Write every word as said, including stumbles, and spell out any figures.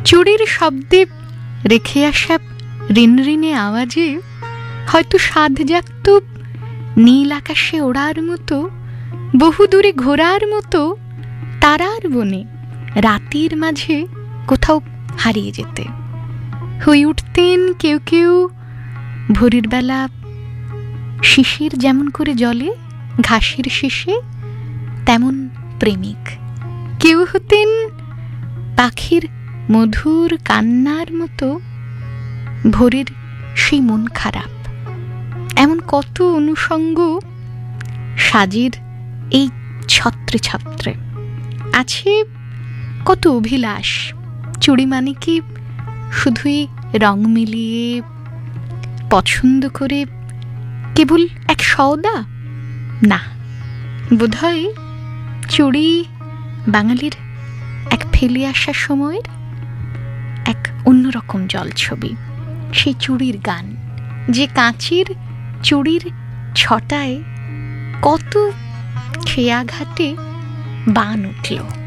চুড়ির শব্দে রেখে আসা রিনরিনে আওয়াজে হয়তো সাধ জাগত নীল আকাশে ওড়ার মতো, বহু দূরে ঘোরার মতো, তারার বনে রাতের মাঝে কোথাও হারিয়ে যেতে। হয়ে উঠতেন কেউ কেউ ভোরের বেলা শিশির যেমন করে জলে ঘাসের শেষে, তেমন প্রেমিক। কেউ হতেন পাখির মধুর কান্নার মতো ভোরের সেই মন খারাপ। এমন কত অনুষঙ্গ সাজের এই ছত্রে ছত্রে আছে, কত অভিলাষ। চুড়ি মানে কি শুধুই রং মিলিয়ে পছন্দ করে কেবল এক সওদা? না, বোধহয় চুড়ি বাঙালির এক ফেলে আসা সময়ের এক অন্যরকম জলছবি। সেই চুড়ির গান, যে কাঁচের চুড়ির ছটায় কত খেয়াঘাটে বান উঠল।